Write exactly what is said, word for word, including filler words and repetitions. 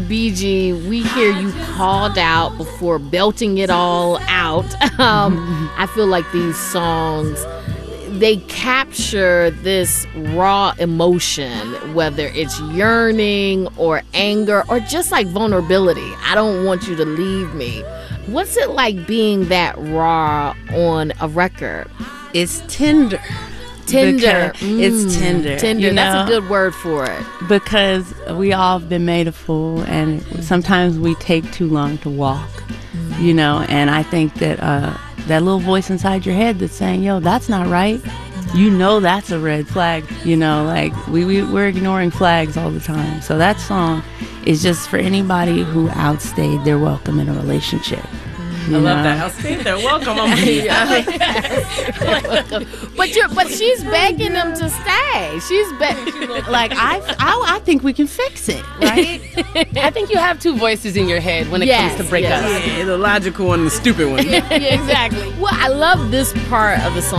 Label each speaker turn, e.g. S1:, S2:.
S1: B G, we hear you called out before belting it all out. Um, I feel like these songs, they capture this raw emotion, whether it's yearning or anger or just like vulnerability. I don't want you to leave me. What's it like being that raw on a record?
S2: It's tender.
S1: Tender.
S2: Mm, it's tender.
S1: Tender.
S2: You know?
S1: That's a good word for it.
S2: Because we all have been made a fool, and sometimes we take too long to walk, mm. you know, and I think that uh, that little voice inside your head that's saying, yo, that's not right. You know that's a red flag. You know, like we, we, we're ignoring flags all the time. So that song is just for anybody who outstayed their welcome in a relationship.
S3: I love know? that. Outstayed their welcome. I'm
S1: but you're, but she's begging them to stay. She's begging.
S2: Like I, I, I think we can fix it, right?
S4: I think you have two voices in your head when it
S1: yes,
S4: comes to breakups.
S3: Yes. Yeah, the logical one and the stupid one.
S1: Yeah, exactly. Well, I love this part of the song.